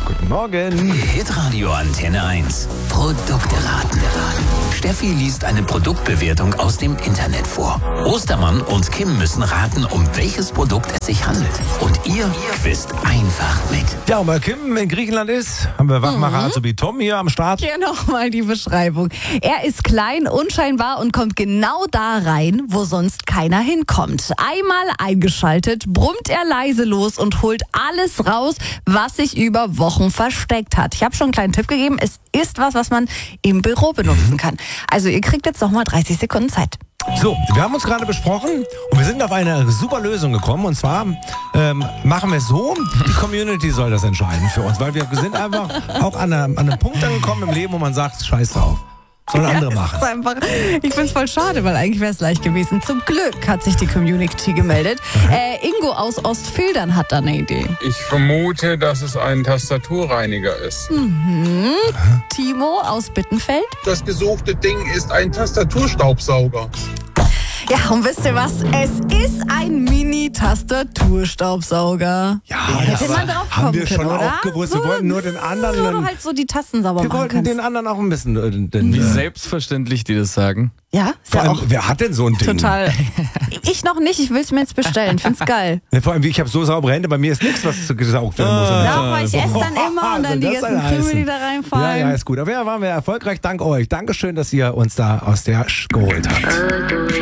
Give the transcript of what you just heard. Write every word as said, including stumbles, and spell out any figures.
Guten Morgen. Hitradio Antenne eins. Produkte raten. Steffi liest eine Produktbewertung aus dem Internet vor. Ostermann und Kim müssen raten, um welches Produkt es sich handelt. Und ihr quizt einfach mit. Ja, und weil Kim in Griechenland ist, haben wir Wachmacher mhm. Azubi Tom hier am Start. Hier nochmal die Beschreibung. Er ist klein, unscheinbar und kommt genau da rein, wo sonst keiner hinkommt. Einmal eingeschaltet, brummt er leise los und holt alles raus, was sich über Wochen versteckt hat. Ich habe schon einen kleinen Tipp gegeben. Es ist was, was man im Büro benutzen kann. Also ihr kriegt jetzt noch mal dreißig Sekunden Zeit. So, wir haben uns gerade besprochen und wir sind auf eine super Lösung gekommen. Und zwar ähm, machen wir es so, die Community soll das entscheiden für uns. Weil wir sind einfach auch an, einer, an einem Punkt angekommen im Leben, wo man sagt, scheiß drauf. Sollen andere machen. Ja, einfach, ich finde es voll schade, weil eigentlich wäre es leicht gewesen. Zum Glück hat sich die Community gemeldet. Äh, Ingo aus Ostfildern hat da eine Idee. Ich vermute, dass es ein Tastaturreiniger ist. Mhm. Timo aus Bittenfeld. Das gesuchte Ding ist ein Tastaturstaubsauger. Ja, und wisst ihr was? Es ist ein Mini-Tastaturstaubsauger. Ja, hätte das man drauf haben kommen wir schon können, oder? auch gewusst. Wir So, wollten nur den anderen... Wo du halt so die Tasten sauber wir machen wollten kannst. den anderen auch ein bisschen... Äh, den, Wie äh, selbstverständlich die das sagen. Ja, ist vor ja allem, auch wer hat denn so ein Ding? total. Ich noch nicht, ich will es mir jetzt bestellen. Find's geil. Ja, vor allem, ich habe so saubere Hände, bei mir ist nichts, was gesaugt werden muss. Doch, weil ich esse dann immer und dann die Das soll ganzen heißen. Krümel, die da Ja, reinfallen. ja, ist gut. Aber ja, waren wir erfolgreich. Dank euch. Dankeschön, dass ihr uns da aus der Sch geholt habt.